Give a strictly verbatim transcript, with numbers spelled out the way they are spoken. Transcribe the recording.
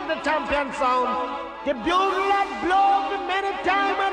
the champion sound. The bugle that blows the many time